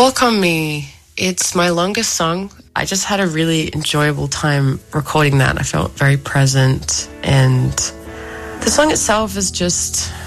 Walk On Me, it's my longest song. I just had a really enjoyable time recording that. I felt very present, and the song itself is just